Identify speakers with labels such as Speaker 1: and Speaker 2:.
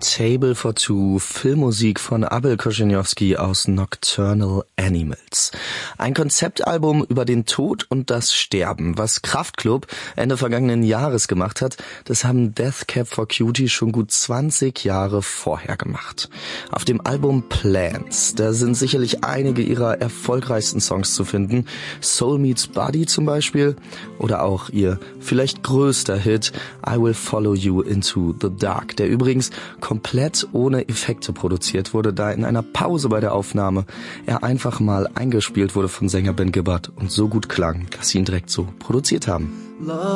Speaker 1: Table for Two, Filmmusik von Abel Korzeniowski aus Nocturnal Animals. Ein Konzeptalbum über den Tod und das Sterben. Was Kraftklub Ende vergangenen Jahres gemacht hat, das haben Death Cab for Cutie schon gut 20 Jahre vorher gemacht. Auf dem Album Plans, da sind sicherlich einige ihrer erfolgreichsten Songs zu finden. Soul Meets Body zum Beispiel oder auch ihr vielleicht größter Hit I Will Follow You Into the Dark, der übrigens komplett ohne Effekte produziert wurde, da in einer Pause bei der Aufnahme er einfach mal eingespielt wurde von Sänger Ben Gibbard und so gut klang, dass sie ihn direkt so produziert haben.